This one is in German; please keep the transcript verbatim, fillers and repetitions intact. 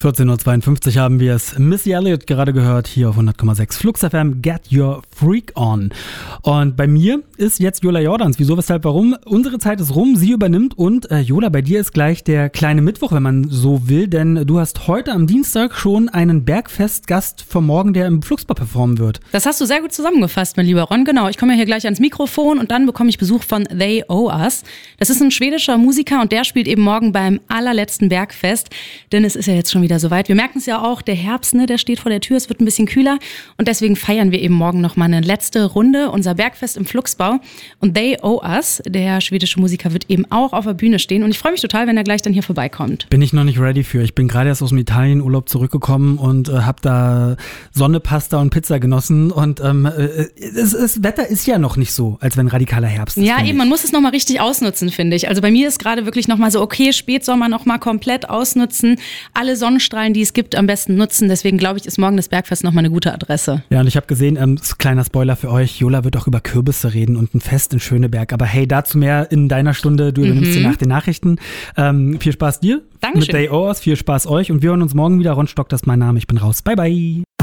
vierzehn Uhr zweiundfünfzig haben wir es. Missy Elliott gerade gehört, hier auf hundert Komma sechs Flux F M, Get Your Freak On. Und bei mir ist jetzt Jola Jordans. Wieso, weshalb, warum? Unsere Zeit ist rum, sie übernimmt und äh, Jola, bei dir ist gleich der kleine Mittwoch, wenn man so will, denn du hast heute am Dienstag schon einen Bergfestgast vom Morgen, der im Fluxbar performen wird. Das hast du sehr gut zusammengefasst, mein lieber Ron. Genau, ich komme ja hier gleich ans Mikrofon und dann bekomme ich Besuch von They Owe Us. Das ist ein schwedischer Musiker und der spielt eben morgen beim allerletzten Bergfest, denn es ist ja jetzt schon wieder soweit. Wir merken es ja auch, der Herbst, ne, der steht vor der Tür, es wird ein bisschen kühler und deswegen feiern wir eben morgen nochmal eine letzte Runde, unser Bergfest im Fluxbau. Und They Owe Us, der schwedische Musiker, wird eben auch auf der Bühne stehen und ich freue mich total, wenn er gleich dann hier vorbeikommt. Bin ich noch nicht ready für. Ich bin gerade erst aus dem Italienurlaub zurückgekommen und äh, habe da Sonne, Pasta und Pizza genossen und ähm, äh, das Wetter ist ja noch nicht so, als wenn radikaler Herbst ist. Ja, eben, man muss es nochmal richtig ausnutzen, finde ich. Also bei mir ist gerade wirklich nochmal so, okay, Spätsommer nochmal komplett ausnutzen, alle Sonnenstrahlen, die es gibt, am besten nutzen. Deswegen glaube ich, ist morgen das Bergfest nochmal eine gute Adresse. Ja, und ich habe gesehen, ähm, kleiner Spoiler für euch, Jola wird auch über Kürbisse reden und ein Fest in Schöneberg. Aber hey, dazu mehr in deiner Stunde. Du übernimmst mhm. sie nach den Nachrichten. Ähm, viel Spaß dir. Dankeschön. Mit They Owe Us. Viel Spaß euch und wir hören uns morgen wieder. Ron Stock, das ist mein Name. Ich bin raus. Bye, bye.